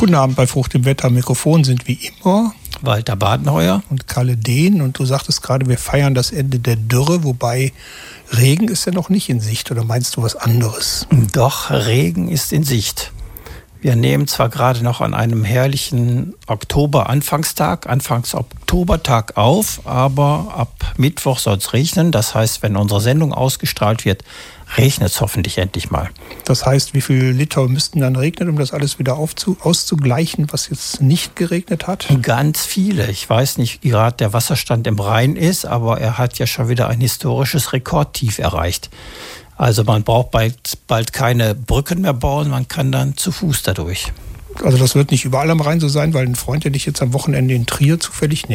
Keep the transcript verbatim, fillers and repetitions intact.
Guten Abend bei Frucht im Wetter. Am Mikrofon sind wie immer Walter Badenheuer und Kalle Dehn. Und du sagtest gerade, wir feiern das Ende der Dürre, wobei Regen ist ja noch nicht in Sicht. Oder meinst du was anderes? Doch, Regen ist in Sicht. Wir nehmen zwar gerade noch an einem herrlichen Oktober-Anfangstag, Anfangs-Oktobertag auf, aber ab Mittwoch soll es regnen. Das heißt, wenn unsere Sendung ausgestrahlt wird, regnet es hoffentlich endlich mal. Das heißt, wie viele Liter müssten dann regnen, um das alles wieder aufzu- auszugleichen, was jetzt nicht geregnet hat? Ganz viele. Ich weiß nicht, wie gerade der Wasserstand im Rhein ist, aber er hat ja schon wieder ein historisches Rekordtief erreicht. Also man braucht bald, bald keine Brücken mehr bauen, man kann dann zu Fuß dadurch. Also das wird nicht überall am Rhein so sein, weil ein Freund, den ich jetzt am Wochenende in Trier zufällig